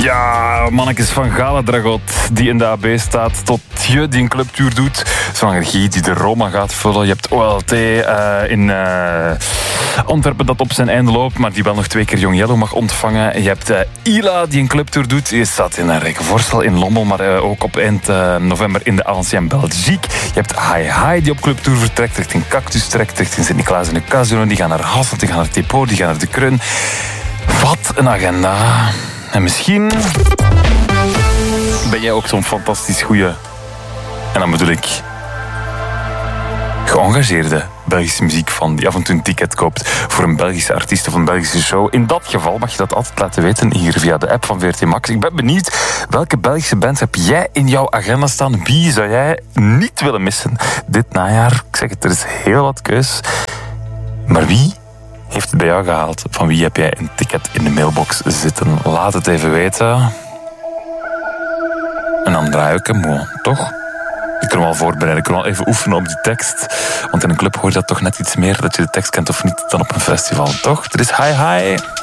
Ja, mannetjes van Gala Dragot, die in de AB staat, tot je die een clubtour doet. Zwanger Guy die de Roma gaat vullen. Je hebt OLT in Antwerpen dat op zijn einde loopt, maar die wel nog 2 keer Young Yellow mag ontvangen. Je hebt Ila die een clubtour doet. Je staat in een Rijkenvorstel in Lommel, maar ook op eind november in de Ancienne Belgique. Je hebt Hi Hi die op clubtour vertrekt richting Cactus, trekt richting Sint-Niklaas en de Casino. Die gaan naar Hasselt, die gaan naar het Depot, die gaan naar de Kreun. Wat een agenda. En misschien ben jij ook zo'n fantastisch goeie, en dan bedoel ik geëngageerde Belgische muziekfan die af en toe een ticket koopt voor een Belgische artiest of een Belgische show. In dat geval mag je dat altijd laten weten hier via de app van VRT Max. Ik ben benieuwd, welke Belgische bands heb jij in jouw agenda staan? Wie zou jij niet willen missen dit najaar? Ik zeg het, er is heel wat keus. Maar wie heeft het bij jou gehaald? Van wie heb jij een ticket in de mailbox zitten? Laat het even weten. En dan draai ik hem gewoon, toch? Ik kan hem al voorbereiden. Ik kan al even oefenen op die tekst. Want in een club hoor je dat toch net iets meer, dat je de tekst kent of niet, dan op een festival, toch? Er is Hi Hi.